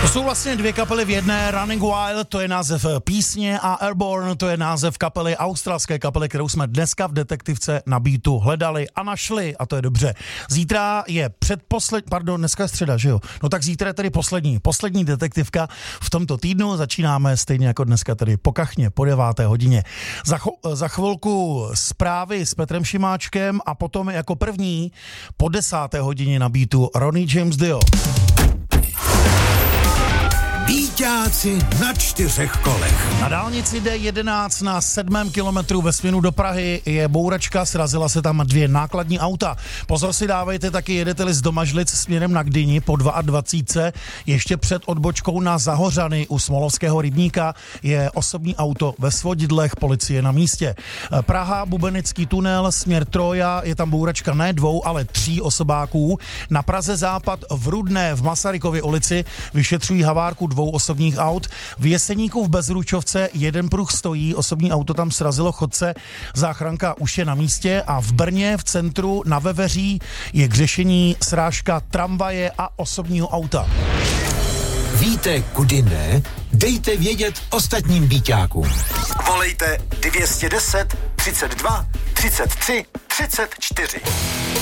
To jsou vlastně dvě kapely v jedné. Running Wild, to je název písně, a Airborne, to je název kapely, australské kapely, kterou jsme dneska v Detektivce na Beatu hledali a našli, a to je dobře. Zítra je dneska je středa, že jo? No tak zítra je tedy poslední Detektivka v tomto týdnu. Začínáme stejně jako dneska tedy po kachně, po 9. hodině. Za chvilku zprávy s Petrem Šimáčkem a potom jako první po 10. hodině na Beatu Ronnie James Dio. Bíťáci na 4 kolech. Na dálnici D11 na 7. kilometru ve směru do Prahy je bouračka, srazila se tam 2 nákladní auta. Pozor si dávejte, taky jedete-li z Domažlic směrem na Gdyni po 22. Ještě před odbočkou na Zahořany u Smolovského rybníka je osobní auto ve svodidlech, policie na místě. Praha, Bubenický tunel, směr Troja, je tam bouračka ne 2, ale 3 osobáků. Na Praze západ v Rudné v Masarykově ulici vyšetřují havárku 2 osobních aut. V Jeseníku v Bezručovce 1 pruh stojí, osobní auto tam srazilo chodce, záchranka už je na místě, a v Brně v centru na Veveří je k řešení srážka tramvaje a osobního auta. Víte, kudy ne? Dejte vědět ostatním bíťákům. Volejte 210 32 33 34.